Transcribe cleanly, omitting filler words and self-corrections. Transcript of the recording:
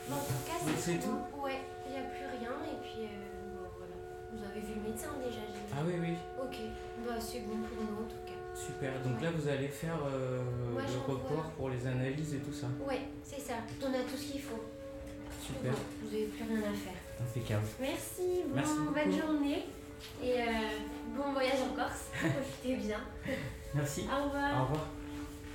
Bon, en tout cas, Donc c'est tout. Ouais, il n'y a plus rien et puis bon, voilà. Vous avez vu le médecin déjà, j'imagine. Ah oui, oui. Ok, bah c'est bon pour nous en tout cas. Super. Donc là, vous allez faire Moi, le report pour les analyses et tout ça. Ouais, c'est ça. On a tout ce qu'il faut. Super. Bon, vous n'avez plus rien à faire. Impeccable. Merci, Merci beaucoup. bonne journée et bon voyage en Corse. Profitez bien. Merci. Au revoir. Au revoir.